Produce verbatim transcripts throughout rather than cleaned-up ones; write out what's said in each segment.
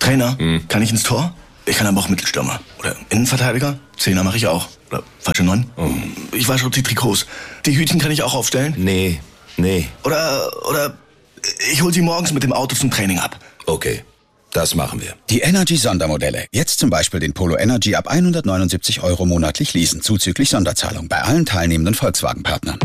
Trainer, hm. kann ich ins Tor? Ich kann aber auch Mittelstürmer. Oder Innenverteidiger? Zehner mache ich auch. Oder falsche Neun? Oh. Ich wasche auch die Trikots. Die Hütchen kann ich auch aufstellen? Nee, nee. Oder, oder ich hol sie morgens mit dem Auto zum Training ab. Okay, das machen wir. Die Energy-Sondermodelle. Jetzt zum Beispiel den Polo Energy ab hundertneunundsiebzig Euro monatlich leasen, zuzüglich Sonderzahlung bei allen teilnehmenden Volkswagen-Partnern.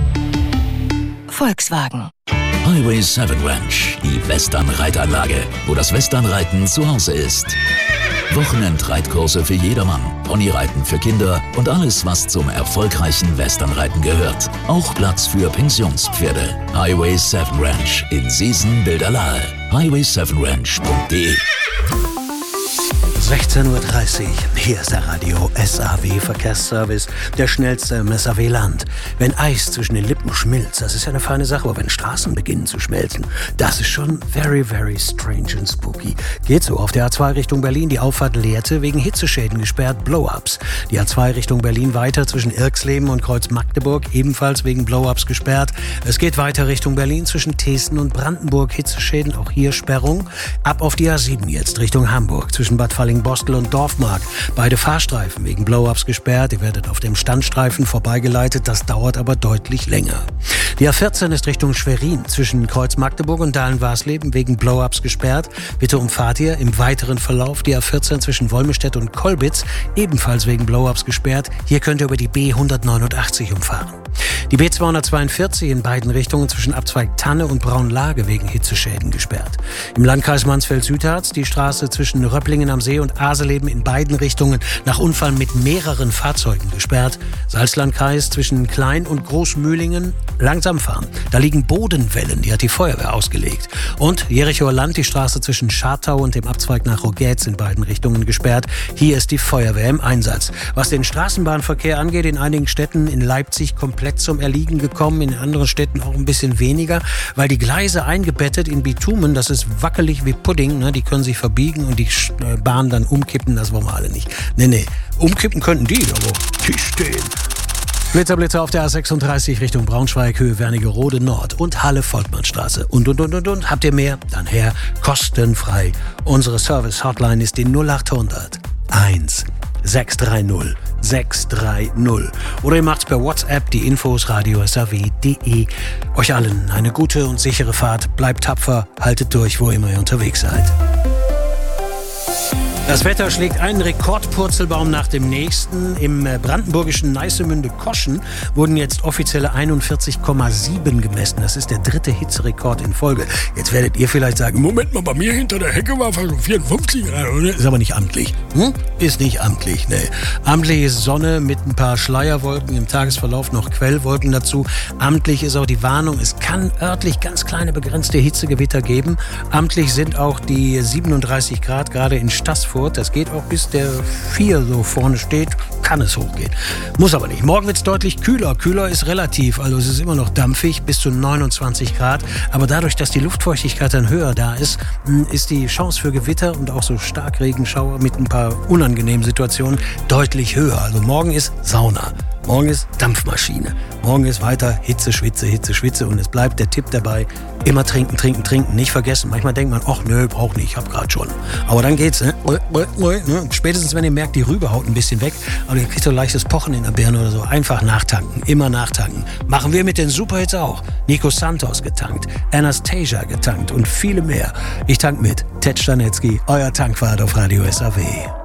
Volkswagen. Highway sieben Ranch, die Western-Reitanlage, wo das Westernreiten zu Hause ist. Wochenendreitkurse für jedermann, Ponyreiten für Kinder und alles, was zum erfolgreichen Westernreiten gehört. Auch Platz für Pensionspferde. Highway sieben Ranch in Seesen-Bilderlahe. highway sieben ranch punkt de. sechzehn Uhr dreißig, hier ist der Radio S A W Verkehrsservice, der schnellste im S A W-Land. Wenn Eis zwischen den Lippen schmilzt, das ist ja eine feine Sache, aber wenn Straßen beginnen zu schmelzen, das ist schon very, very strange and spooky. Geht so, auf der A zwei Richtung Berlin, die Auffahrt Lehrte, wegen Hitzeschäden gesperrt, Blow-Ups. Die A zwei Richtung Berlin weiter zwischen Irksleben und Kreuz Magdeburg, ebenfalls wegen Blow-Ups gesperrt. Es geht weiter Richtung Berlin zwischen Thesen und Brandenburg, Hitzeschäden, auch hier Sperrung. Ab auf die A sieben jetzt Richtung Hamburg, zwischen Bad Falling-Bostel und Dorfmark. Beide Fahrstreifen wegen Blow-Ups gesperrt. Ihr werdet auf dem Standstreifen vorbeigeleitet. Das dauert aber deutlich länger. Die A vierzehn ist Richtung Schwerin zwischen Kreuz Magdeburg und Dahlen-Warsleben wegen Blow-Ups gesperrt. Bitte umfahrt ihr im weiteren Verlauf die A vierzehn zwischen Wolmestedt und Kolbitz, ebenfalls wegen Blow-Ups gesperrt. Hier könnt ihr über die B hundertneunundachtzig umfahren. Die B zweihundertzweiundvierzig in beiden Richtungen zwischen Abzweig Tanne und Braunlage wegen Hitzeschäden gesperrt. Im Landkreis Mansfeld-Südharz die Straße zwischen Röpplingen am See und Aseleben in beiden Richtungen nach Unfall mit mehreren Fahrzeugen gesperrt. Salzlandkreis zwischen Klein- und Großmühlingen langsam fahren. Da liegen Bodenwellen, die hat die Feuerwehr ausgelegt. Und Jerichoer Land, die Straße zwischen Schartau und dem Abzweig nach Rogetz in beiden Richtungen gesperrt. Hier ist die Feuerwehr im Einsatz. Was den Straßenbahnverkehr angeht, in einigen Städten in Leipzig komplett zum Erliegen gekommen, in anderen Städten auch ein bisschen weniger, weil die Gleise eingebettet in Bitumen, das ist wackelig wie Pudding, ne? Die können sich verbiegen und die Bahn dann umkippen, das wollen wir alle nicht. Nee, nee, umkippen könnten die, aber die stehen. Blitzer, Blitzer auf der A sechsunddreißig Richtung Braunschweig, Höhe Wernigerode Nord und Halle-Volkmannstraße. Und, und, und, und, und. Habt ihr mehr? Dann her, kostenfrei. Unsere Service-Hotline ist die null acht hundert eins sechs drei null sechs drei null. Oder ihr macht's per WhatsApp, die Infos radio s a w punkt de. Euch allen eine gute und sichere Fahrt. Bleibt tapfer, haltet durch, wo immer ihr unterwegs seid. Das Wetter schlägt einen Rekordpurzelbaum nach dem nächsten. Im brandenburgischen Neissemünde-Koschen wurden jetzt offizielle einundvierzig Komma sieben gemessen. Das ist der dritte Hitzerekord in Folge. Jetzt werdet ihr vielleicht sagen, Moment mal, bei mir hinter der Hecke war schon vierundfünfzig Grad. Ist aber nicht amtlich. Hm? Ist nicht amtlich, ne. Amtlich ist Sonne mit ein paar Schleierwolken, im Tagesverlauf noch Quellwolken dazu. Amtlich ist auch die Warnung, es kann örtlich ganz kleine begrenzte Hitzegewitter geben. Amtlich sind auch die siebenunddreißig Grad, gerade in Stassfurt. Das geht auch bis der vier so vorne steht, kann es hochgehen. Muss aber nicht. Morgen wird es deutlich kühler. Kühler ist relativ, also es ist immer noch dampfig, bis zu neunundzwanzig Grad. Aber dadurch, dass die Luftfeuchtigkeit dann höher da ist, ist die Chance für Gewitter und auch so Starkregenschauer mit ein paar unangenehmen Situationen deutlich höher. Also morgen ist Sauna. Morgen ist Dampfmaschine. Morgen ist weiter Hitze, Schwitze, Hitze, Schwitze. Und es bleibt der Tipp dabei, immer trinken, trinken, trinken. Nicht vergessen. Manchmal denkt man, ach nö, brauch nicht, ich hab grad schon. Aber dann geht's, ne? Spätestens, wenn ihr merkt, die Rübe haut ein bisschen weg, aber ihr kriegt so ein leichtes Pochen in der Birne oder so. Einfach nachtanken, immer nachtanken. Machen wir mit den Superhits auch. Nico Santos getankt, Anastasia getankt und viele mehr. Ich tank mit. Ted Stanetzky, euer Tankwart auf Radio S A W.